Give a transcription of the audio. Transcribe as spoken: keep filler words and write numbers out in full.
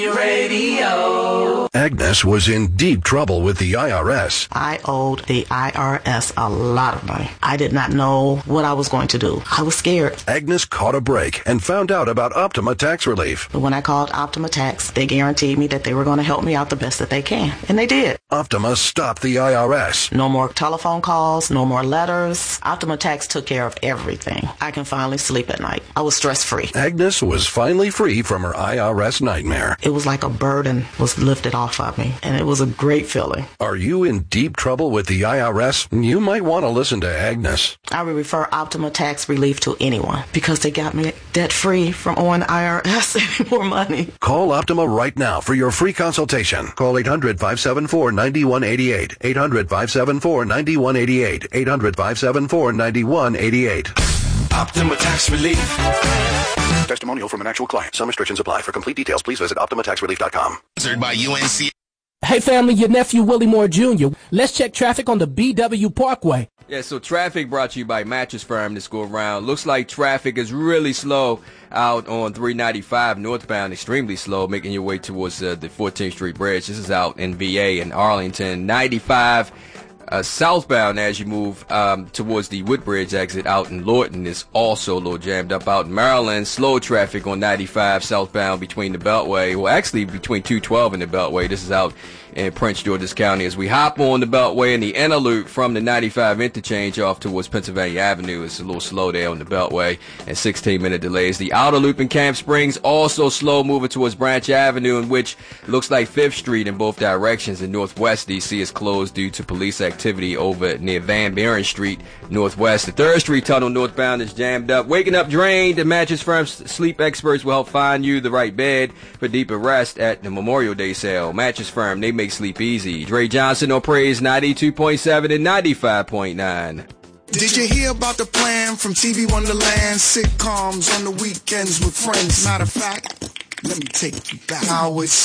Radio. Agnes was in deep trouble with the I R S. I owed the I R S a lot of money. I did not know what I was going to do. I was scared. Agnes caught a break and found out about Optima Tax Relief. But when I called Optima Tax, they guaranteed me that they were going to help me out the best that they can. And they did. Optima stopped the I R S. No more telephone calls, no more letters. Optima Tax took care of everything. I can finally sleep at night. I was stress-free. Agnes was finally free from her I R S nightmare. It was like a burden was lifted off of me, and it was a great feeling. Are you in deep trouble with the I R S? You might want to listen to Agnes. I would refer Optima Tax Relief to anyone because they got me debt-free from owing the I R S any more money. Call Optima right now for your free consultation. Call eight hundred, five seven four, nine one eight eight. eight hundred, five seven four, nine one eight eight. eight hundred, five seven four, nine one eight eight. Optima Tax Relief. Testimonial from an actual client. Some restrictions apply. For complete details, please visit optima tax relief dot com. Sponsored by U N C. Hey family, your nephew Willie Moore Junior Let's check traffic on the B W Parkway. Yeah, so traffic brought to you by Mattress Firm this go around. Looks like traffic is really slow out on three ninety-five northbound, extremely slow, making your way towards uh, the fourteenth Street Bridge. This is out in V A and Arlington. ninety-five Uh, southbound as you move um, towards the Woodbridge exit out in Lorton is also a little jammed up. Out in Maryland, slow traffic on ninety-five southbound between the Beltway, well actually between two twelve and the Beltway. This is out in Prince George's County as we hop on the Beltway and the inner loop from the ninety-five interchange off towards Pennsylvania Avenue. It's a little slow there on the Beltway and sixteen minute delays. The outer loop in Camp Springs also slow moving towards Branch Avenue, in which looks like fifth Street in both directions in Northwest D C is closed due to police activity over near Van Buren Street Northwest. The third Street tunnel northbound is jammed up. Waking up drained. The Mattress Firm's sleep experts will help find you the right bed for deeper rest at the Memorial Day sale. Mattress Firm, they make sleep easy. Dre Johnson on Praise ninety-two point seven and ninety-five point nine. Did you hear about the plan from T V Wonderland? Sitcoms on the weekends with friends. Matter of fact, let me take you back. How it's